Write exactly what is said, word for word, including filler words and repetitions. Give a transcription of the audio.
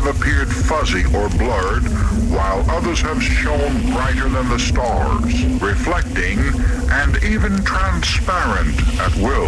appeared fuzzy or blurred, while others have shone brighter than the stars, reflecting and even transparent at will.